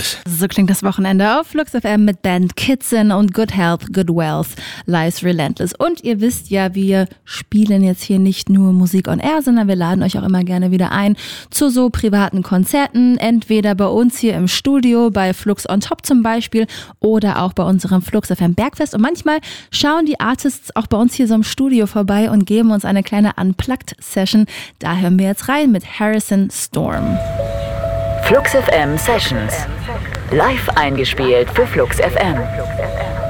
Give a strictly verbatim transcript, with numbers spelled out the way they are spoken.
gleich. So klingt das Wochenende auf Flux F M mit Band Kitson und Good Health, Good Wealth, Life's Relentless. Und ihr wisst ja, wir spielen jetzt hier nicht nur Musik on Air, sondern wir laden euch auch immer gerne wieder ein zu so privaten Konzerten. Entweder bei uns hier im Studio, bei Flux on Top zum Beispiel, oder auch bei unserem Flux F M Bergfest. Und manchmal schauen die Artists auch bei uns hier so im Studio vorbei und geben uns eine kleine Unplugged-Session. Da hören wir jetzt rein mit Harrison Storm. Flux F M Sessions. Live eingespielt für Flux F M.